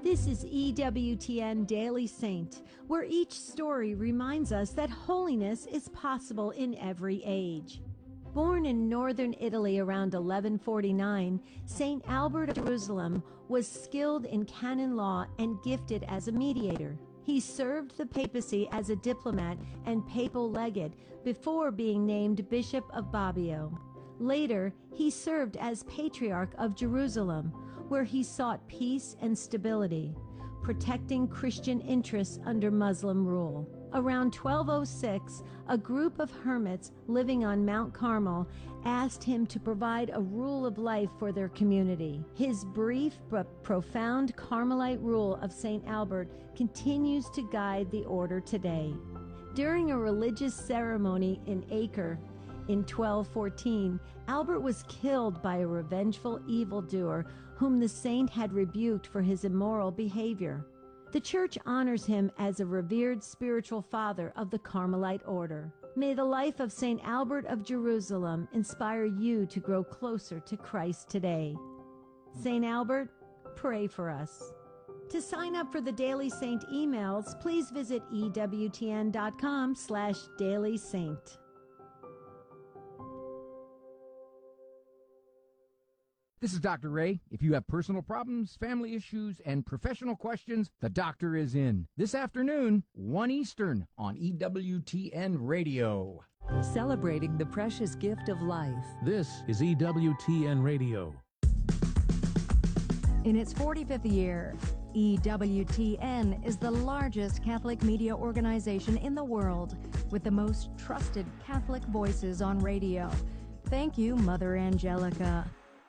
This is EWTN Daily Saint, where each story reminds us that holiness is possible in every age. Born in northern Italy around 1149, St. Albert of Jerusalem was skilled in canon law and gifted as a mediator. He served the papacy as a diplomat and papal legate before being named Bishop of Bobbio. Later, he served as Patriarch of Jerusalem, where he sought peace and stability, protecting Christian interests under Muslim rule. Around 1206, a group of hermits living on Mount Carmel asked him to provide a rule of life for their community. His brief but profound Carmelite rule of St. Albert continues to guide the order today. During a religious ceremony in Acre, in 1214, Albert was killed by a revengeful evildoer whom the saint had rebuked for his immoral behavior. The Church honors him as a revered spiritual father of the Carmelite order. May the life of St. Albert of Jerusalem inspire you to grow closer to Christ today. St. Albert, pray for us. To sign up for the Daily Saint emails, please visit ewtn.com/dailysaint. This is Dr. Ray. If you have personal problems, family issues, and professional questions, the doctor is in. This afternoon, 1 Eastern on EWTN Radio. Celebrating the precious gift of life. This is EWTN Radio. In its 45th year, EWTN is the largest Catholic media organization in the world with the most trusted Catholic voices on radio. Thank you, Mother Angelica.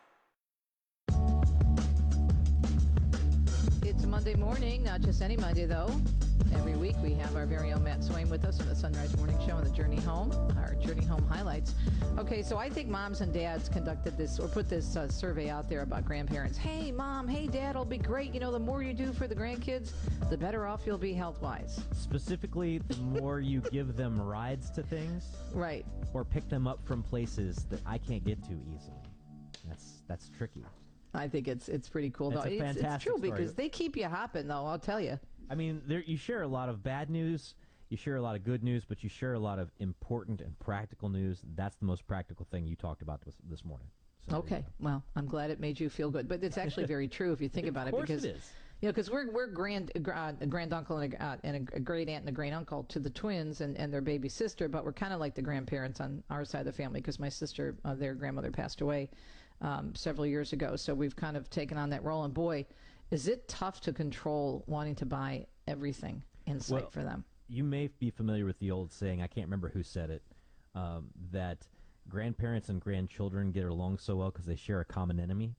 It's Monday morning, not just any Monday, though. Every week we have our very own Matt Swain with us from the Sunrise Morning Show and the Journey Home, our Journey Home highlights. Okay, so I think moms and dads conducted this or put this survey out there about grandparents. Hey, Mom, hey, Dad, it'll be great. You know, the more you do for the grandkids, the better off you'll be health-wise. Specifically, the more you give them rides to things. Right. Or pick them up from places that I can't get to easily. That's tricky. I think it's pretty cool, though. It's true, because they keep you hopping, though, I'll tell you. I mean, you share a lot of bad news, you share a lot of good news, but you share a lot of important and practical news. That's the most practical thing you talked about this morning. So, okay, well, I'm glad it made you feel good. But it's actually very true if you think about it. Because, it is. You know, because we're a granduncle and a great aunt and a great uncle to the twins and their baby sister, but we're kind of like the grandparents on our side of the family because my sister, their grandmother passed away several years ago. So we've kind of taken on that role. And boy, is it tough to control wanting to buy everything in sight for them. You may be familiar with the old saying, I can't remember who said it, that grandparents and grandchildren get along so well because they share a common enemy.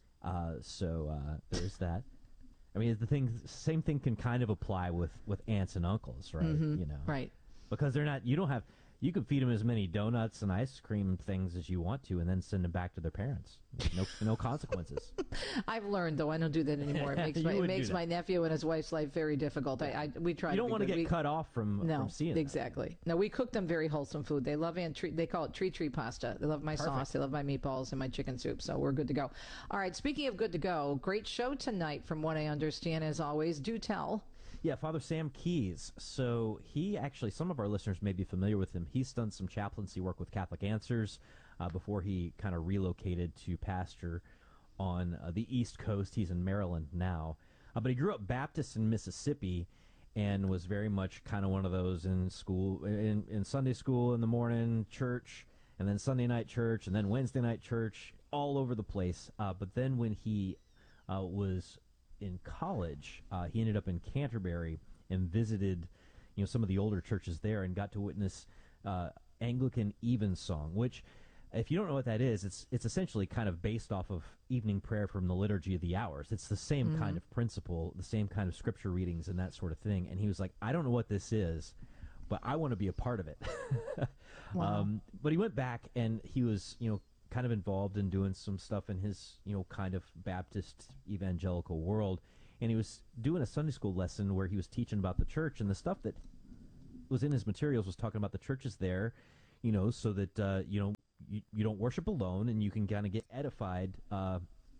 So there's that. I mean, same thing can kind of apply with aunts and uncles, right? Mm-hmm. You know, right? Because you can feed them as many donuts and ice cream things as you want to, and then send them back to their parents. No consequences. I've learned, though, I don't do that anymore. It makes my nephew and his wife's life very difficult. We try. You don't want to get cut off from seeing that. Exactly. No, we cook them very wholesome food. They love they call it tree pasta. They love my sauce. They love my meatballs and my chicken soup. So we're good to go. All right. Speaking of good to go, great show tonight, from what I understand. As always, do tell. Yeah, Father Sam Keys. So he actually, some of our listeners may be familiar with him. He's done some chaplaincy work with Catholic Answers before he kind of relocated to pastor on the East Coast. He's in Maryland now. But he grew up Baptist in Mississippi and was very much kind of one of those in school, in Sunday school in the morning, church, and then Sunday night church, and then Wednesday night church, all over the place. But then when he was in college, he ended up in Canterbury and visited, some of the older churches there and got to witness Anglican Evensong, which, if you don't know what that is, it's essentially kind of based off of evening prayer from the Liturgy of the Hours. It's the same kind of principle, the same kind of scripture readings and that sort of thing. And he was like, I don't know what this is, but I want to be a part of it. Wow. But he went back and he was, kind of involved in doing some stuff in his, kind of Baptist evangelical world. And he was doing a Sunday school lesson where he was teaching about the church, and the stuff that was in his materials was talking about the churches there, so that, you don't worship alone and you can kind of get edified,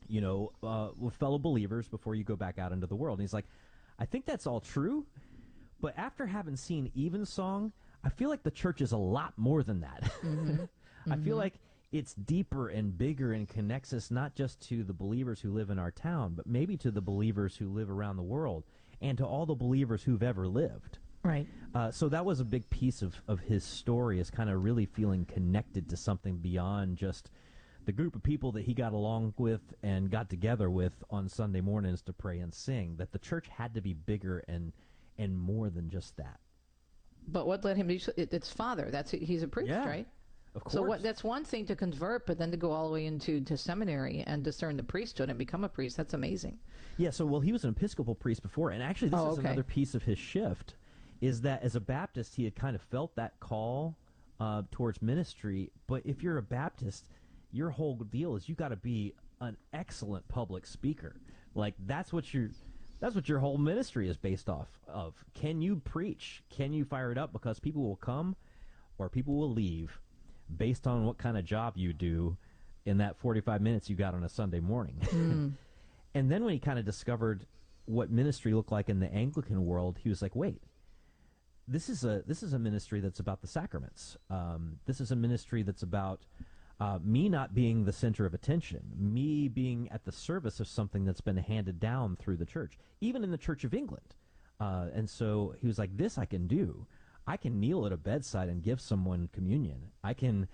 with fellow believers before you go back out into the world. And he's like, I think that's all true, but after having seen Evensong, I feel like the church is a lot more than that. Mm-hmm. I feel like it's deeper and bigger and connects us not just to the believers who live in our town, but maybe to the believers who live around the world and to all the believers who've ever lived. Right. So that was a big piece of his story, is kind of really feeling connected to something beyond just the group of people that he got along with and got together with on Sunday mornings to pray and sing, that the church had to be bigger and more than just that. But what led him to, it's father. He's a priest, Yeah, right? Of course. So that's one thing to convert, but then to go all the way into seminary and discern the priesthood and become a priest, that's amazing. Yeah, so, he was an Episcopal priest before, and actually this is okay. another piece of his shift, is that as a Baptist, he had kind of felt that call towards ministry, but if you're a Baptist, your whole deal is you got to be an excellent public speaker. Like, that's what your whole ministry is based off of. Can you preach? Can you fire it up? Because people will come or people will leave based on what kind of job you do in that 45 minutes you got on a Sunday morning. And then when he kind of discovered what ministry looked like in the Anglican world, he was like, wait, this is a ministry that's about the sacraments. This is a ministry that's about me not being the center of attention, me being at the service of something that's been handed down through the church, even in the Church of England. And so he was like, this I can do. I can kneel at a bedside and give someone communion. I can,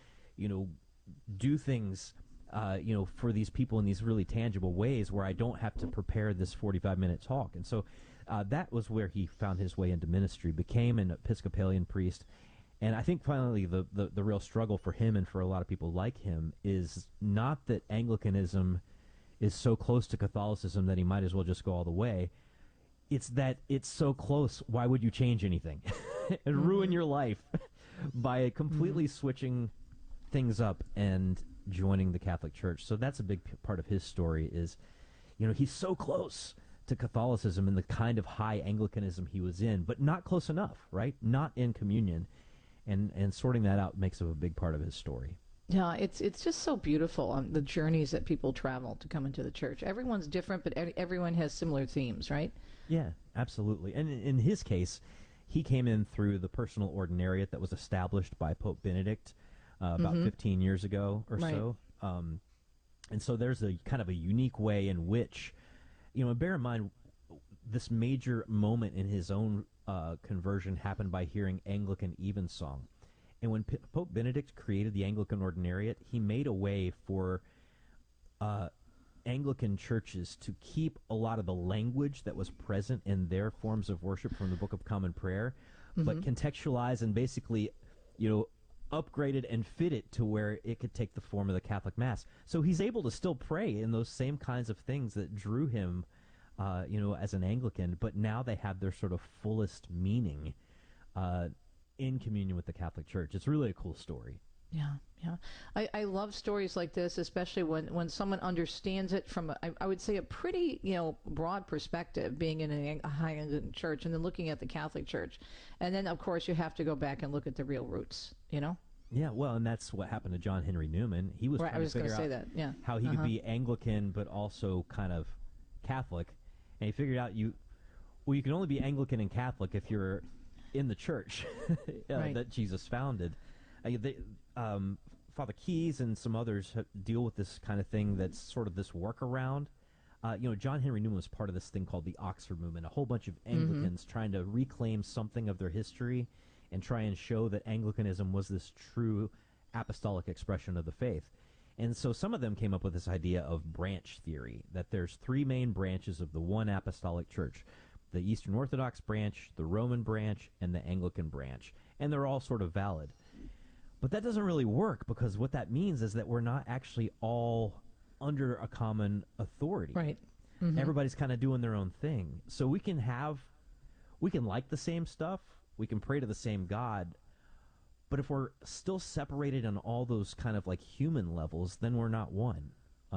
do things, for these people in these really tangible ways where I don't have to prepare this 45-minute talk. And so that was where he found his way into ministry, became an Episcopalian priest. And I think finally the real struggle for him and for a lot of people like him is not that Anglicanism is so close to Catholicism that he might as well just go all the way. It's that it's so close, why would you change anything and ruin your life by completely switching things up and joining the Catholic Church? So that's a big part of his story is, he's so close to Catholicism and the kind of high Anglicanism he was in, but not close enough, right? Not in communion. And sorting that out makes a big part of his story. Yeah, it's just so beautiful, the journeys that people travel to come into the church. Everyone's different, but everyone has similar themes, right? Yeah, absolutely. And in his case, he came in through the personal ordinariate that was established by Pope Benedict about 15 years ago or so. And so there's a kind of a unique way in which, bear in mind, this major moment in his own conversion happened by hearing Anglican Evensong. And when Pope Benedict created the Anglican Ordinariate, he made a way for Anglican churches to keep a lot of the language that was present in their forms of worship from the Book of Common Prayer, but contextualize and basically, upgrade it and fit it to where it could take the form of the Catholic Mass. So he's able to still pray in those same kinds of things that drew him as an Anglican, but now they have their sort of fullest meaning in communion with the Catholic Church. It's really a cool story. Yeah. I love stories like this, especially when someone understands it from, I would say, a pretty, broad perspective, being in a high Anglican church and then looking at the Catholic Church. And then, of course, you have to go back and look at the real roots, Yeah, well, and that's what happened to John Henry Newman. He was trying to figure out how he could be Anglican but also kind of Catholic. And he figured out you can only be Anglican and Catholic if you're in the church that Jesus founded. Father Keyes and some others deal with this kind of thing that's sort of this workaround. John Henry Newman was part of this thing called the Oxford Movement, a whole bunch of Anglicans trying to reclaim something of their history and try and show that Anglicanism was this true apostolic expression of the faith. And so some of them came up with this idea of branch theory, that there's three main branches of the one apostolic church: the Eastern Orthodox branch, the Roman branch, and the Anglican branch. And they're all sort of valid. But that doesn't really work, because what that means is that we're not actually all under a common authority. Right. Everybody's kind of doing their own thing. So we can like the same stuff, we can pray to the same God, but if we're still separated on all those kind of like human levels, then we're not one.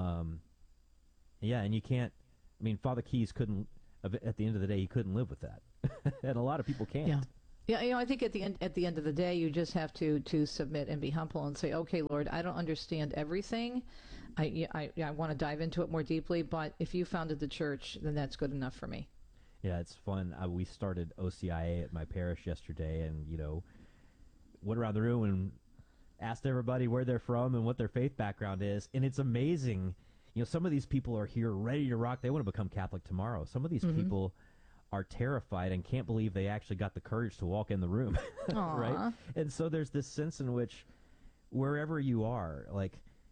And you can't, Father Keyes couldn't, at the end of the day, he couldn't live with that. And a lot of people can't. Yeah, I think at the end of the day, you just have to submit and be humble and say, okay, Lord, I don't understand everything. I want to dive into it more deeply, but if you founded the church, then that's good enough for me. Yeah, it's fun. We started OCIA at my parish yesterday, and went around the room and asked everybody where they're from and what their faith background is, and it's amazing. Some of these people are here ready to rock. They want to become Catholic tomorrow. Some of these people are terrified and can't believe they actually got the courage to walk in the room, right? And so there's this sense in which wherever you are, like,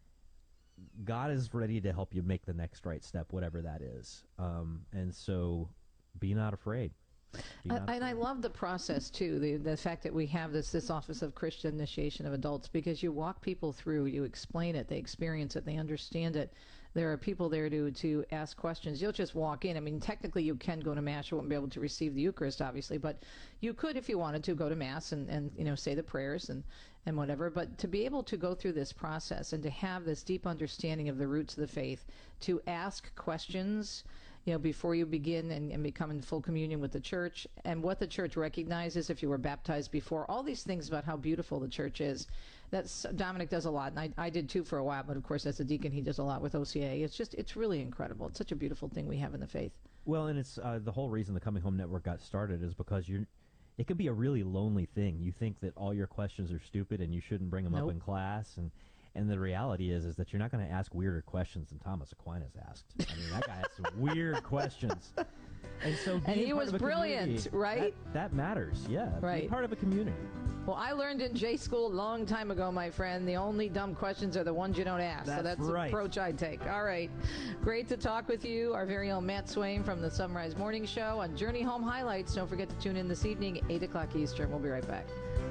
God is ready to help you make the next right step, whatever that is. And so be not afraid. And I love the process, too, the fact that we have this Office of Christian Initiation of Adults, because you walk people through, you explain it, they experience it, they understand it. There are people there to ask questions. You'll just walk in. I mean, technically you can go to Mass. You won't be able to receive the Eucharist, obviously, but you could, if you wanted to, go to Mass and say the prayers and whatever. But to be able to go through this process and to have this deep understanding of the roots of the faith, to ask questions, before you begin and become in full communion with the church, and what the church recognizes if you were baptized before, all these things about how beautiful the church is. Dominic does a lot, and I did too for a while, but of course as a deacon he does a lot with OCA. It's really incredible. It's such a beautiful thing we have in the faith. Well, and it's the whole reason the Coming Home Network got started is because it can be a really lonely thing. You think that all your questions are stupid and you shouldn't bring them up in class, and the reality is that you're not going to ask weirder questions than Thomas Aquinas asked. I mean, that guy had some weird questions. And so he was brilliant, right? That matters, yeah. Right. Be part of a community. Well, I learned in J school a long time ago, my friend, the only dumb questions are the ones you don't ask. That's so that's right. The approach I take. All right. Great to talk with you. Our very own Matt Swain from the Sunrise Morning Show on Journey Home Highlights. Don't forget to tune in this evening, 8 o'clock Eastern. We'll be right back.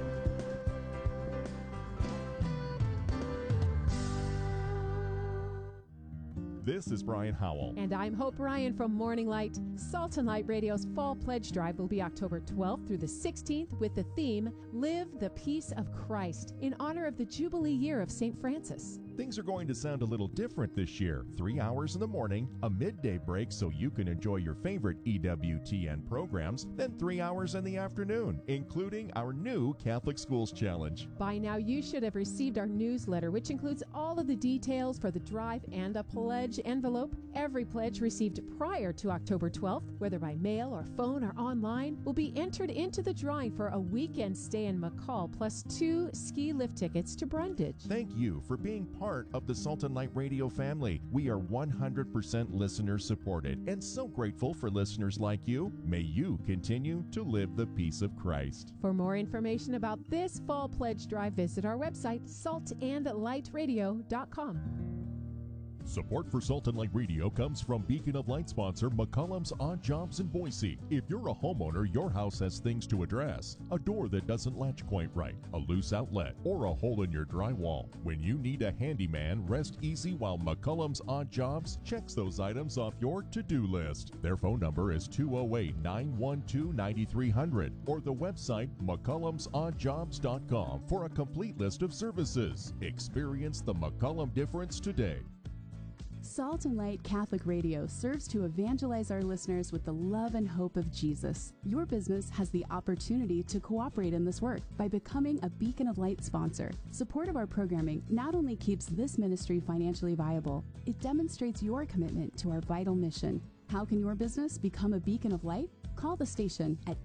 This is Brian Howell. And I'm Hope Ryan from Morning Light. Salt and Light Radio's Fall Pledge Drive will be October 12th through the 16th with the theme, Live the Peace of Christ, in honor of the Jubilee year of St. Francis. Things are going to sound a little different this year. 3 hours in the morning, a midday break so you can enjoy your favorite EWTN programs, then 3 hours in the afternoon, including our new Catholic Schools Challenge. By now, you should have received our newsletter, which includes all of the details for the drive and a pledge envelope. Every pledge received prior to October 12th, whether by mail or phone or online, will be entered into the drawing for a weekend stay in McCall, plus 2 ski lift tickets to Brundage. Thank you for being part of the Salt and Light Radio family. We are 100% listener supported and so grateful for listeners like you. May you continue to live the peace of Christ. For more information about this fall pledge drive, visit our website, saltandlightradio.com. Support for Salt and Light Radio comes from Beacon of Light sponsor McCollum's Odd Jobs in Boise. If you're a homeowner, your house has things to address. A door that doesn't latch quite right, a loose outlet, or a hole in your drywall. When you need a handyman, rest easy while McCollum's Odd Jobs checks those items off your to-do list. Their phone number is 208-912-9300 or the website McCollum'soddjobs.com for a complete list of services. Experience the McCollum difference today. Salt and Light Catholic Radio serves to evangelize our listeners with the love and hope of Jesus. Your business has the opportunity to cooperate in this work by becoming a Beacon of Light sponsor. Support of our programming not only keeps this ministry financially viable, it demonstrates your commitment to our vital mission. How can your business become a beacon of light? Call the station at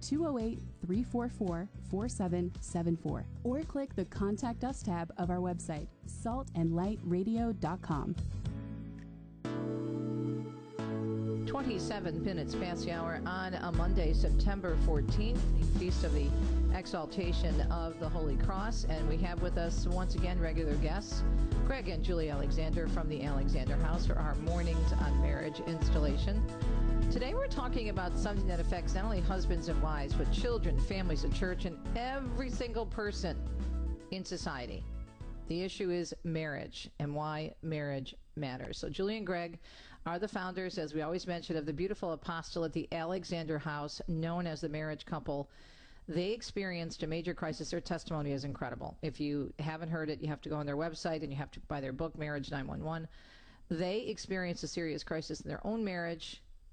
208-344-4774 or click the Contact Us tab of our website, saltandlightradio.com. 27 minutes past the hour on a Monday, September 14th, the Feast of the Exaltation of the Holy Cross. And we have with us once again regular guests, Greg and Julie Alexander from the Alexander House for our Mornings on Marriage installation. Today we're talking about something that affects not only husbands and wives, but children, families, the church, and every single person in society. The issue is marriage and why marriage matters. So Julie and Greg are the founders, as we always mention, of the beautiful apostolate, the Alexander House, known as the Marriage Couple. They experienced a major crisis. Their testimony is incredible. If you haven't heard it, you have to go on their website and you have to buy their book, Marriage 911. They experienced a serious crisis in their own marriage,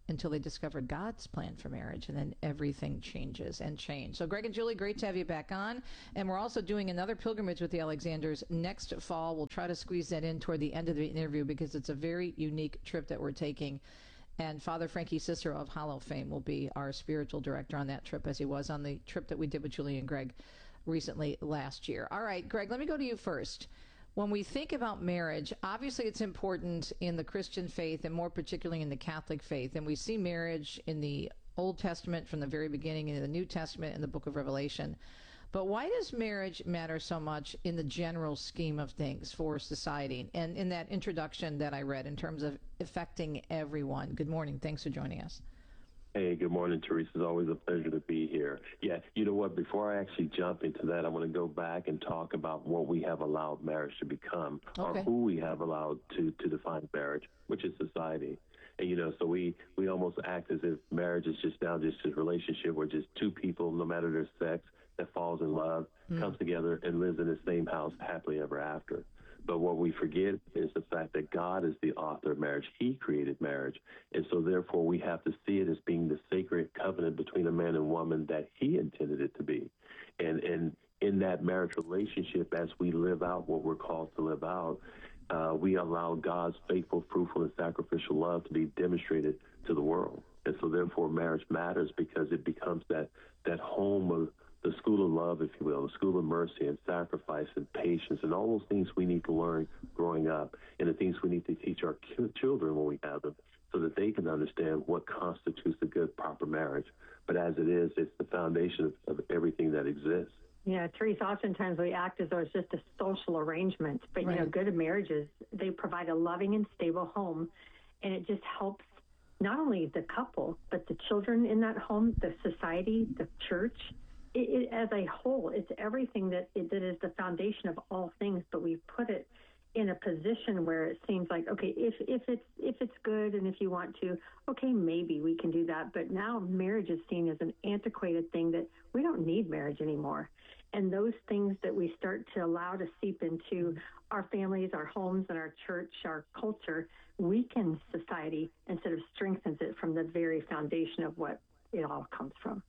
until they discovered God's plan for marriage, and then everything changes and change. So Greg and Julie, great to have you back on. And we're also doing another pilgrimage with the Alexanders next fall. We'll try to squeeze that in toward the end of the interview because it's a very unique trip that we're taking. And Father Frankie Cicero of Hollow fame will be our spiritual director on that trip, as he was on the trip that we did with Julie and Greg recently last year. All right, Greg, let me go to you first. When we think about marriage, obviously it's important in the Christian faith and more particularly in the Catholic faith. And we see marriage in the Old Testament from the very beginning, and in the New Testament in the book of Revelation. But why does marriage matter so much in the general scheme of things for society? And in that introduction that I read in terms of affecting everyone. Good morning. Thanks for joining us. Hey, good morning, Teresa. It's always a pleasure to be here. Yeah, you know what? Before I actually jump into that, I want to go back and talk about what we have allowed marriage to become, or who we have allowed to define marriage, which is society. And, you know, so we almost act as if marriage is just now just a relationship where just two people, no matter their sex, that falls in love, comes together and lives in the same house happily ever after. But what we forget is the fact that God is the author of marriage. He created marriage. And so therefore we have to see it as being the sacred covenant between a man and woman that he intended it to be. And in that marriage relationship, as we live out what we're called to live out, we allow God's faithful, fruitful, and sacrificial love to be demonstrated to the world. And so therefore marriage matters because it becomes that home of the school of love, if you will, the school of mercy and sacrifice and patience and all those things we need to learn growing up, and the things we need to teach our children when we have them, so that they can understand what constitutes a good, proper marriage. But as it is, it's the foundation of everything that exists. Yeah, Teresa, oftentimes we act as though it's just a social arrangement. But, you know, good marriages, they provide a loving and stable home, and it just helps not only the couple, but the children in that home, the society, the church. It, as a whole, it's everything that is the foundation of all things, but we've put it in a position where it seems like, okay, if it's good and if you want to, okay, maybe we can do that. But now marriage is seen as an antiquated thing that we don't need marriage anymore. And those things that we start to allow to seep into our families, our homes, and our church, our culture, weakens society instead of strengthens it from the very foundation of what it all comes from.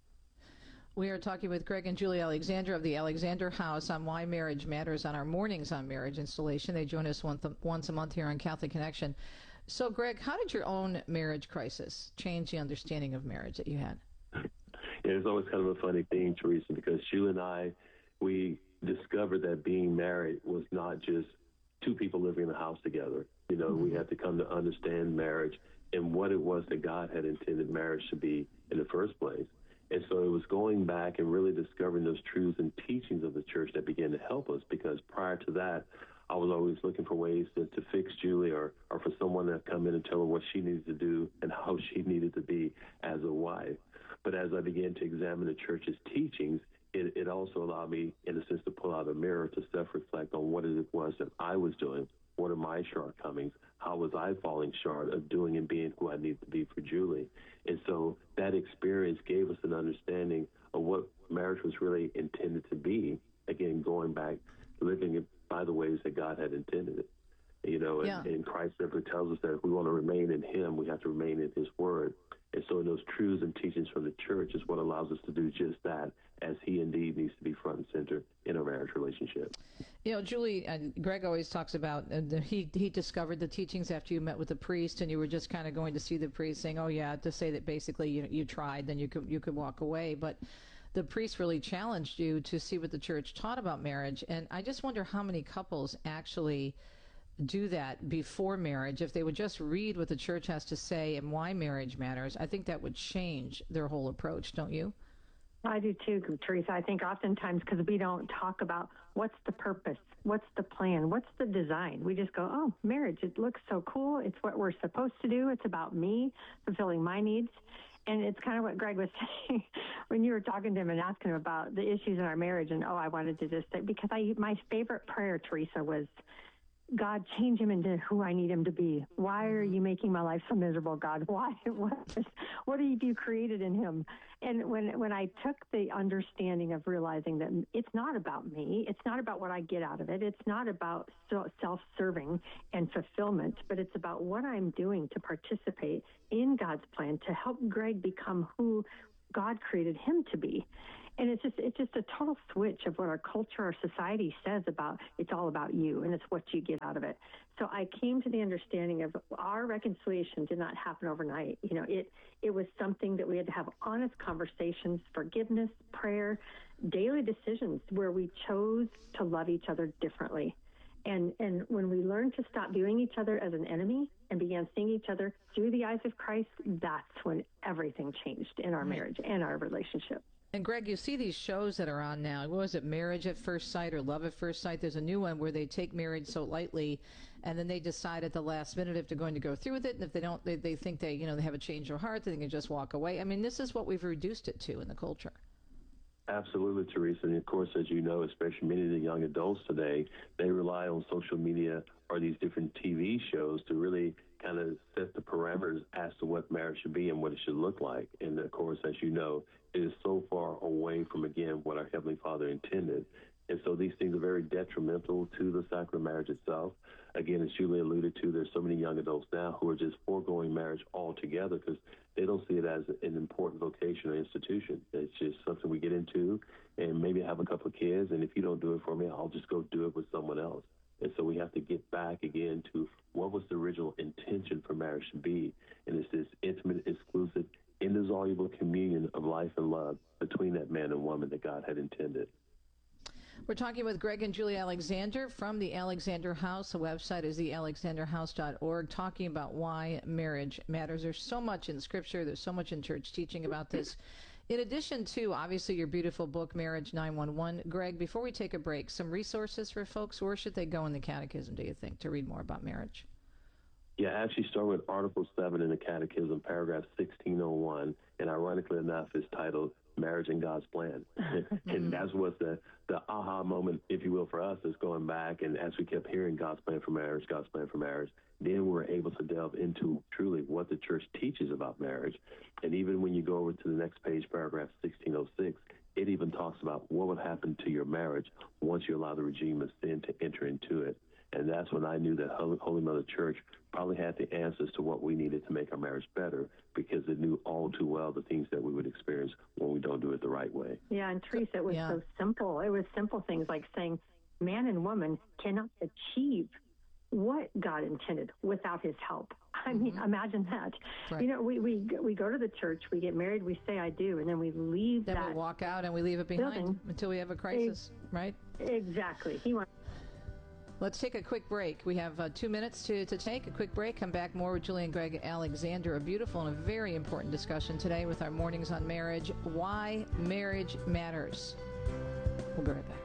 We are talking with Greg and Julie Alexander of the Alexander House on why marriage matters on our Mornings on Marriage installation. They join us once a month here on Catholic Connection. So, Greg, how did your own marriage crisis change the understanding of marriage that you had? Yeah, it's always kind of a funny thing, Teresa, because Julie and I, we discovered that being married was not just two people living in a house together. You know, we had to come to understand marriage and what it was that God had intended marriage to be in the first place. And so it was going back and really discovering those truths and teachings of the church that began to help us, because prior to that, I was always looking for ways to fix Julie or for someone to come in and tell her what she needed to do and how she needed to be as a wife. But as I began to examine the church's teachings, it also allowed me, in a sense, to pull out a mirror to self-reflect on what it was that I was doing. What are my shortcomings? How was I falling short of doing and being who I needed to be for Julie? And so that experience gave us an understanding of what marriage was really intended to be. Again, going back, living it by the ways that God had intended it. You know, and Christ simply tells us that if we want to remain in him, we have to remain in his word. And so in those truths and teachings from the church is what allows us to do just that, as he indeed needs to be front and center in a marriage relationship. You know, Julie, Greg always talks about he discovered the teachings after you met with the priest, and you were just kind of going to see the priest saying, oh, yeah, to say that basically you tried, then you could walk away. But the priest really challenged you to see what the church taught about marriage. And I just wonder how many couples actually do that before marriage. If they would just read what the church has to say and why marriage matters, I think that would change their whole approach, don't you? I do too, Teresa. I think oftentimes because we don't talk about what's the purpose, what's the plan, what's the design. We just go, oh, marriage, it looks so cool. It's what we're supposed to do. It's about me fulfilling my needs. And it's kind of what Greg was saying when you were talking to him and asking him about the issues in our marriage. And, I wanted to just say, because my favorite prayer, Teresa, was God, change him into who I need him to be. Why are you making my life so miserable, God? Why? What have you created in him? And when I took the understanding of realizing that it's not about me, it's not about what I get out of it, it's not about self-serving and fulfillment, but it's about what I'm doing to participate in God's plan to help Greg become who God created him to be. And it's just a total switch of what our culture, our society says about it's all about you and it's what you get out of it. So I came to the understanding of our reconciliation did not happen overnight. You know, it was something that we had to have honest conversations, forgiveness, prayer, daily decisions where we chose to love each other differently. And when we learned to stop viewing each other as an enemy and began seeing each other through the eyes of Christ, that's when everything changed in our marriage and our relationship. And Greg, you see these shows that are on now. What was it, Marriage at First Sight or Love at First Sight? There's a new one where they take marriage so lightly, and then they decide at the last minute if they're going to go through with it. And if they don't, they think they have a change of heart. They can just walk away. I mean, this is what we've reduced it to in the culture. Absolutely, Teresa. And of course, as you know, especially many of the young adults today, they rely on social media or these different TV shows to really kind of set the parameters as to what marriage should be and what it should look like. And of course, as you know, it is so far away from, again, what our Heavenly Father intended. And so these things are very detrimental to the sacrament of marriage itself. Again, as Julie alluded to, there's so many young adults now who are just foregoing marriage altogether because they don't see it as an important vocation or institution. It's just something we get into and maybe have a couple of kids, and if you don't do it for me, I'll just go do it with someone else. And so we have to get back again to what was the original intention for marriage to be, and it's this intimate, exclusive, indissoluble communion of life and love between that man and woman that God had intended. We're talking with Greg and Julie Alexander from the Alexander House. The website is thealexanderhouse.org, talking about why marriage matters. There's so much in Scripture. There's so much in church teaching about this. In addition to, obviously, your beautiful book, Marriage 911, Greg, before we take a break, some resources for folks. Where should they go in the Catechism, do you think, to read more about marriage? Yeah, actually start with Article 7 in the Catechism, paragraph 1601, and ironically enough, is titled Marriage and God's Plan. And that's what the aha moment, if you will, for us is going back, and as we kept hearing God's plan for marriage, then we were able to delve into truly what the church teaches about marriage. And even when you go over to the next page, paragraph 1606, it even talks about what would happen to your marriage once you allow the regime of sin to enter into it. And that's when I knew that Holy Mother Church probably had the answers to what we needed to make our marriage better, because it knew all too well the things that we would experience when we don't do it the right way. Yeah, and Teresa, it was so simple. It was simple things like saying man and woman cannot achieve what God intended without his help. I mean, imagine that. Right. You know, we go to the church, we get married, we say I do, and then we leave then we walk out and we leave it behind building. Until we have a crisis, right? Exactly. Let's take a quick break. We have 2 minutes to take a quick break. Come back more with Julie and Greg Alexander. A beautiful and a very important discussion today with our Mornings on Marriage. Why marriage matters. We'll be right back.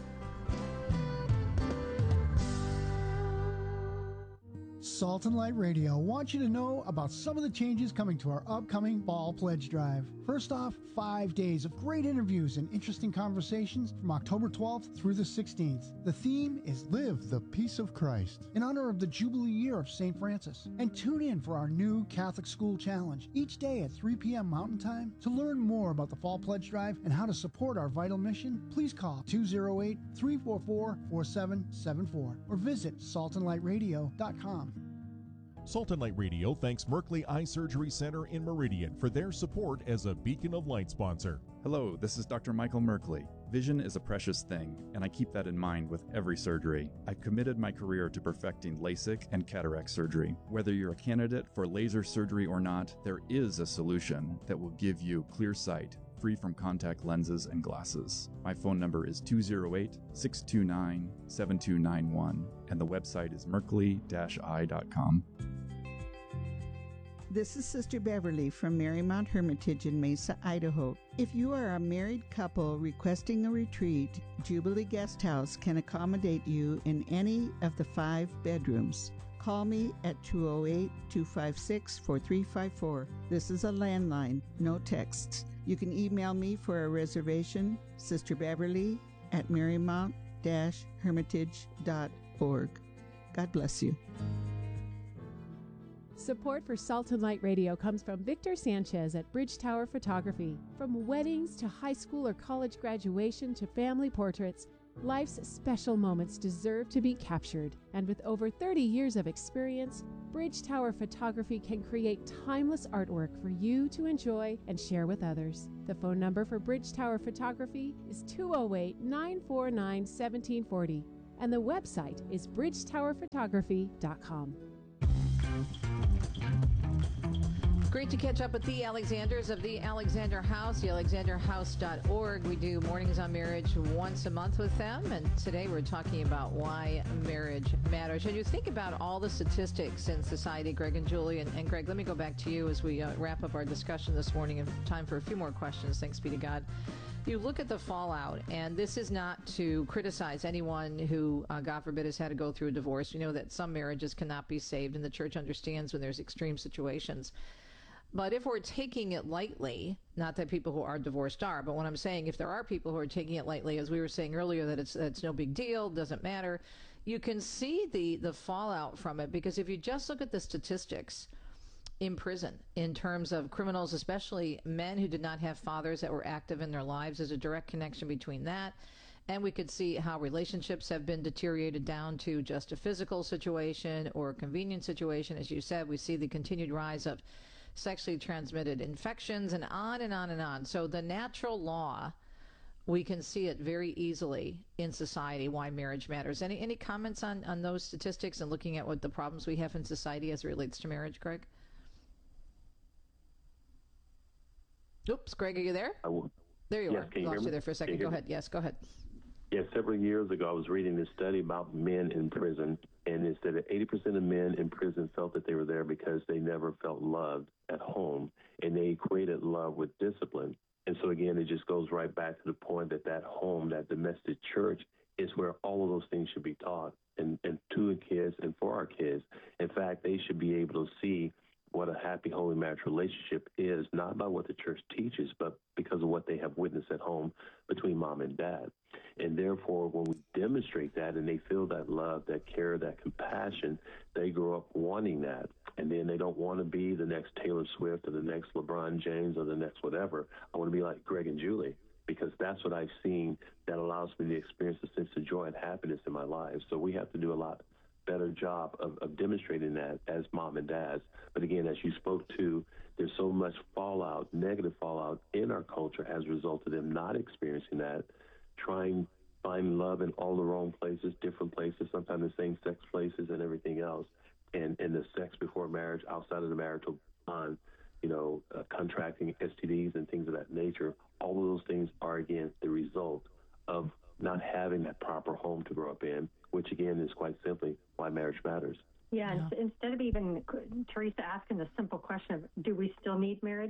Salt and Light Radio wants you to know about some of the changes coming to our upcoming Fall Pledge Drive. First off, 5 days of great interviews and interesting conversations from October 12th through the 16th. The theme is Live the Peace of Christ, in honor of the Jubilee year of St. Francis. And tune in for our new Catholic School Challenge each day at 3 p.m. Mountain Time. To learn more about the Fall Pledge Drive and how to support our vital mission, please call 208-344-4774 or visit saltandlightradio.com. Salt and Light Radio thanks Merkley Eye Surgery Center in Meridian for their support as a Beacon of Light sponsor. Hello, this is Dr. Michael Merkley. Vision is a precious thing, and I keep that in mind with every surgery. I've committed my career to perfecting LASIK and cataract surgery. Whether you're a candidate for laser surgery or not, there is a solution that will give you clear sight, free from contact lenses and glasses. My phone number is 208-629-7291, and the website is merkley-eye.com. This is Sister Beverly from Marymount Hermitage in Mesa, Idaho. If you are a married couple requesting a retreat, Jubilee Guest House can accommodate you in any of the 5 bedrooms. Call me at 208-256-4354. This is a landline, no texts. You can email me for a reservation, sisterbeverly@marymount-hermitage.org. God bless you. Support for Salt and Light Radio comes from Victor Sanchez at Bridge Tower Photography. From weddings to high school or college graduation to family portraits, life's special moments deserve to be captured. And with over 30 years of experience, Bridge Tower Photography can create timeless artwork for you to enjoy and share with others. The phone number for Bridge Tower Photography is 208-949-1740, and the website is bridgetowerphotography.com. Great to catch up with the Alexanders of the Alexander House, thealexanderhouse.org. We do Mornings on Marriage once a month with them, and today we're talking about why marriage matters. And you think about all the statistics in society, Greg and Julie, and Greg, let me go back to you as we wrap up our discussion this morning and time for a few more questions, thanks be to God. You look at the fallout, and this is not to criticize anyone who, God forbid, has had to go through a divorce. You know that some marriages cannot be saved, and the church understands when there's extreme situations. But if we're taking it lightly, not that people who are divorced are, but what I'm saying, if there are people who are taking it lightly, as we were saying earlier, that it's no big deal, doesn't matter, you can see the fallout from it, because if you just look at the statistics in prison in terms of criminals, especially men who did not have fathers that were active in their lives, there's a direct connection between that. And we could see how relationships have been deteriorated down to just a physical situation or a convenient situation. As you said, we see the continued rise of sexually transmitted infections and on and on and on. So the natural law, we can see it very easily in society, why marriage matters. Any comments on those statistics and looking at what the problems we have in society as it relates to marriage, Greg? Oops, Greg, are you there? There you are. Can you lost hear you me? there for a second. Go ahead. Yes, go ahead. Yeah, several years ago, I was reading this study about men in prison, and it said that 80% of men in prison felt that they were there because they never felt loved at home, and they equated love with discipline. And so, again, it just goes right back to the point that home, that domestic church, is where all of those things should be taught, and to the kids and for our kids. In fact, they should be able to see what a happy, holy marriage relationship is, not by what the church teaches, but because of what they have witnessed at home between mom and dad. And therefore, when we demonstrate that and they feel that love, that care, that compassion, they grow up wanting that. And then they don't want to be the next Taylor Swift or the next LeBron James or the next whatever. I want to be like Greg and Julie, because that's what I've seen that allows me to experience a sense of joy and happiness in my life. So we have to do a lot better job of demonstrating that as mom and dads. But again, as you spoke to, there's so much fallout, negative fallout in our culture as a result of them not experiencing that, trying to find love in all the wrong places, different places, sometimes the same sex places and everything else. And the sex before marriage, outside of the marital bond, contracting STDs and things of that nature, all of those things are, again, the result of not having that proper home to grow up in, which, again, is quite simply why marriage matters. Yeah, and instead of even, Teresa, asking the simple question of, do we still need marriage?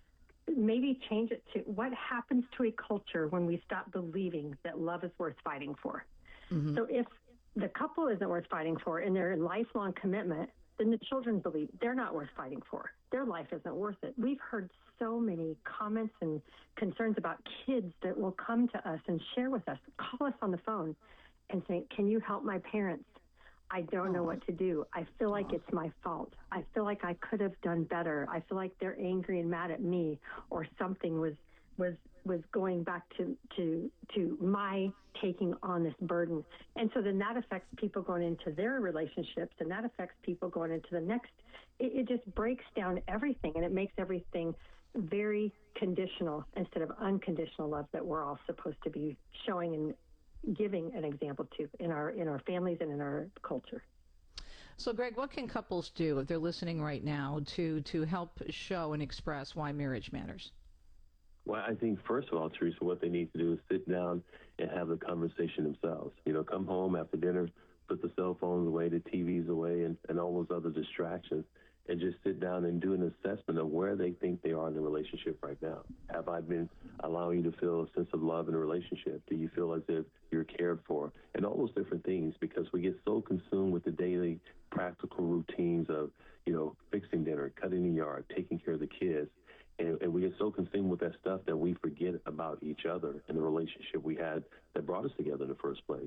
Maybe change it to, what happens to a culture when we stop believing that love is worth fighting for? Mm-hmm. So if the couple isn't worth fighting for in their lifelong commitment, then the children believe they're not worth fighting for. Their life isn't worth it. We've heard so many comments and concerns about kids that will come to us and share with us, call us on the phone and say, can you help my parents? I don't know what to do. I feel like it's my fault. I feel like I could have done better. I feel like they're angry and mad at me, or something was going back to my taking on this burden. And so then that affects people going into their relationships, and that affects people going into the next. It just breaks down everything, and it makes everything very conditional instead of unconditional love that we're all supposed to be showing and giving an example to in our families and in our culture. So, Greg, what can couples do if they're listening right now to help show and express why marriage matters? Well, I think, first of all, Teresa, what they need to do is sit down and have the conversation themselves. Come home after dinner, put the cell phones away, the TVs away, and all those other distractions, and just sit down and do an assessment of where they think they are in the relationship right now. Have I been allowing you to feel a sense of love in a relationship? Do you feel as if you're cared for? And all those different things, because we get so consumed with the daily practical routines of, fixing dinner, cutting the yard, taking care of the kids. And we get so consumed with that stuff that we forget about each other and the relationship we had that brought us together in the first place.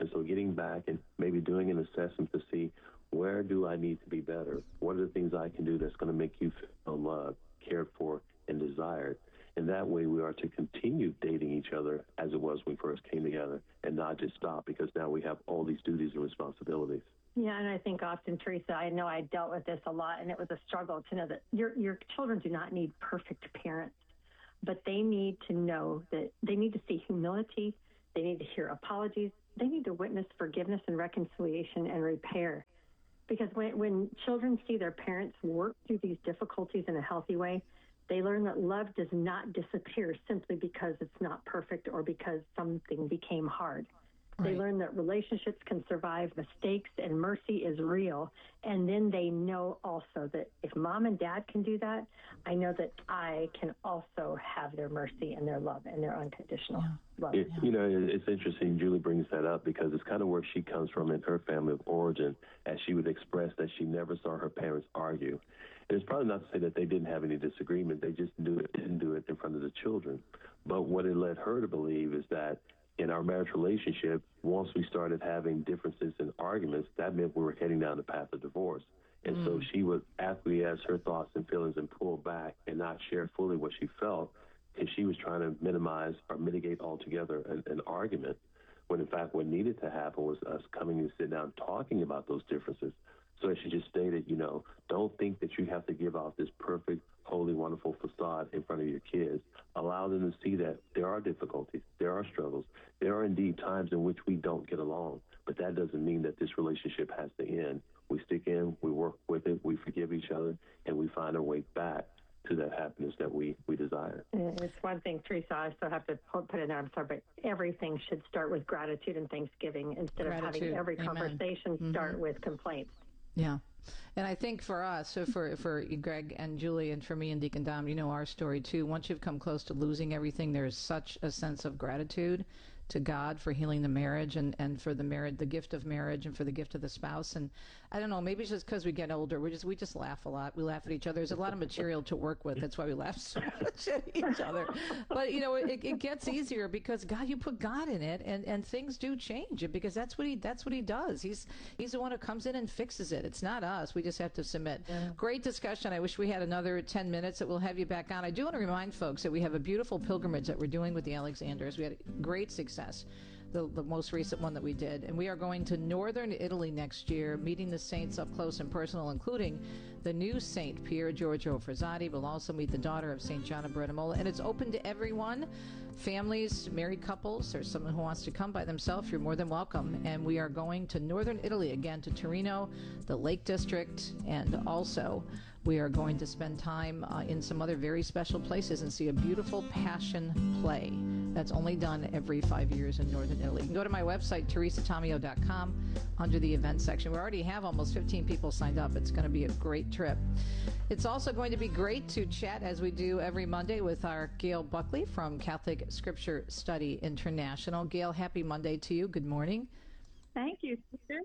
And so getting back and maybe doing an assessment to see, where do I need to be better? What are the things I can do that's going to make you feel loved, cared for, and desired? And that way we are to continue dating each other as it was when we first came together and not just stop, because now we have all these duties and responsibilities. Yeah, and I think often, Teresa, I know I dealt with this a lot, and it was a struggle to know that your children do not need perfect parents, but they need to know that they need to see humility, they need to hear apologies, they need to witness forgiveness and reconciliation and repair. Because when children see their parents work through these difficulties in a healthy way, they learn that love does not disappear simply because it's not perfect or because something became hard. Right. They learn that relationships can survive mistakes and mercy is real. And then they know also that if mom and dad can do that, I know that I can also have their mercy and their love and their unconditional love. You know, it's interesting Julie brings that up, because it's kind of where she comes from in her family of origin, as she would express that she never saw her parents argue. And it's probably not to say that they didn't have any disagreement. They just didn't do it in front of the children. But what it led her to believe is that in our marriage relationship, once we started having differences and arguments, that meant we were heading down the path of divorce. And so she would acquiesce her thoughts and feelings and pull back and not share fully what she felt, because she was trying to minimize or mitigate altogether an argument, when in fact what needed to happen was us coming and sit down talking about those differences. So as she just stated, you know, don't think that you have to give off this perfect, holy, wonderful facade in front of your kids. Allow them to see that there are difficulties, there are struggles, there are indeed times in which we don't get along, but that doesn't mean that this relationship has to end. We stick in, we work with it, we forgive each other, and we find our way back to that happiness that we desire. It's one thing, Teresa, I still have to put in there, I'm sorry, but everything should start with gratitude and thanksgiving instead of having every conversation start with complaints. Yeah. And I think for us, so for Greg and Julie, and for me and Deacon Dom, you know our story too. Once you've come close to losing everything, there's such a sense of gratitude to God for healing the marriage and for the gift of marriage and for the gift of the spouse. And I don't know, maybe it's just because we get older, we just laugh a lot. We laugh at each other. There's a lot of material to work with. That's why we laugh so much at each other. But you know, it gets easier because God, you put God in it, and things do change, because that's what he does. He's the one who comes in and fixes it. It's not us. We just have to submit. Yeah. Great discussion. I wish we had another 10 minutes that we'll have you back on. I do want to remind folks that we have a beautiful pilgrimage that we're doing with the Alexanders. We had great success, the most recent one that we did. And we are going to northern Italy next year, meeting the saints up close and personal, including the new Saint Pier Giorgio Frassati. We'll also meet the daughter of St. John of Brettamola. And it's open to everyone, families, married couples, or someone who wants to come by themselves. You're more than welcome. And we are going to northern Italy, again, to Torino, the Lake District, and also we are going to spend time in some other very special places and see a beautiful Passion play that's only done every 5 years in northern Italy. You can go to my website, teresatomeo.com, under the events section. We already have almost 15 people signed up. It's going to be a great trip. It's also going to be great to chat, as we do every Monday, with our Gail Buckley from Catholic Scripture Study International. Gail, happy Monday to you. Good morning. Thank you, sister.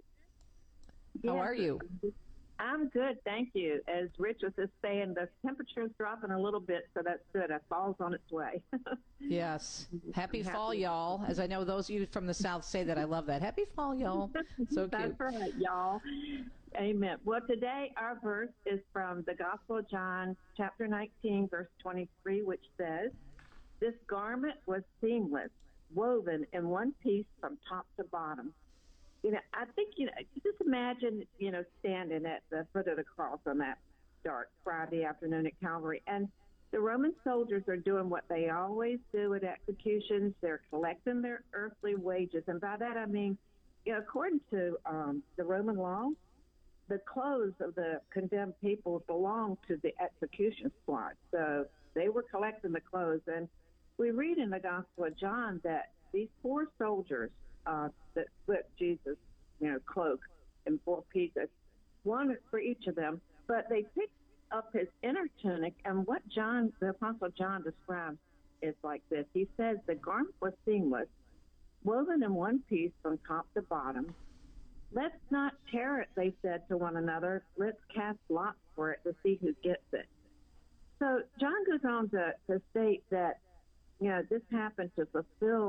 How are you? I'm good, thank you. As Rich was just saying, the temperature is dropping a little bit, so that's good. Fall's on its way. Yes. Happy fall, y'all. As I know those of you from the South say that. I love that. Happy fall, y'all. So cute. That's right, y'all. Amen. Well, today our verse is from the Gospel of John, chapter 19, verse 23, which says, "This garment was seamless, woven in one piece from top to bottom." You know, I think, just imagine, standing at the foot of the cross on that dark Friday afternoon at Calvary. And the Roman soldiers are doing what they always do at executions. They're collecting their earthly wages. And by that, I mean, according to the Roman law, the clothes of the condemned people belonged to the execution squad. So they were collecting the clothes. And we read in the Gospel of John that these poor soldiers that split Jesus' cloak in 4 pieces, one for each of them, but they picked up his inner tunic, and what the Apostle John describes is like this. He says, "The garment was seamless, woven in one piece from top to bottom. Let's not tear it," they said to one another. "Let's cast lots for it to see who gets it." So John goes on to state that, this happened to fulfill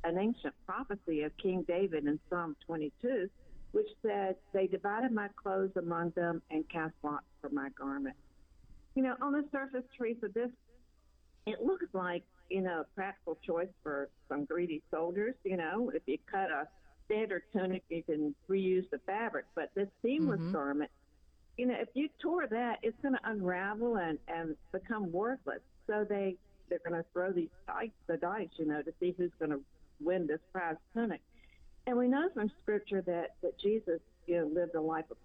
an ancient prophecy of King David in Psalm 22, which said, "They divided my clothes among them and cast lots for my garment." On the surface, Teresa, this, it looks like, a practical choice for some greedy soldiers. If you cut a standard tunic, you can reuse the fabric. But this seamless garment, if you tore that, it's going to unravel and become worthless. So they're going to throw the dice, to see who's going to win this prize tunic. And we know from Scripture that Jesus, lived a life of